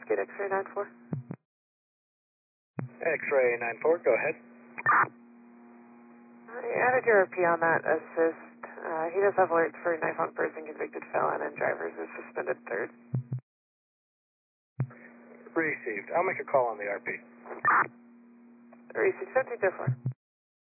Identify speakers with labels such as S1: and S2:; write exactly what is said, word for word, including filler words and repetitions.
S1: Cascade X-ray nine four.
S2: X-ray nine four, go ahead.
S1: I added your R P on that assist. Uh, he does have alerts for knife on person, convicted felon, and drivers is suspended third.
S2: Received. I'll make a call on the R P.
S1: Received, seventeen oh four.